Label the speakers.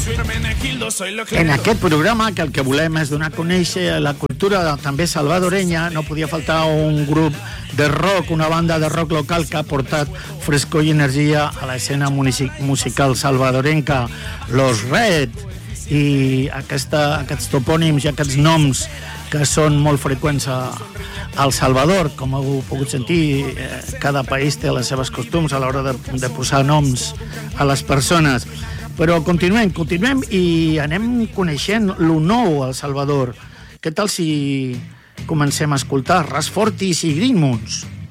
Speaker 1: En aquest programa, que el que volem és donar a conèixer la cultura també salvadorenya, no podia faltar un grup de rock, una banda de rock local que ha portat frescor i energia a l'escena musical salvadorenca, Los Red, i aquests topònims i aquests noms que són molt freqüents al Salvador. Com heu pogut sentir, cada país té les seves costums a l'hora de posar noms a les persones. Però continuem i anem coneixent lo nou al Salvador. Què tal si comencem a escoltar Ras Fortis i Green Moons?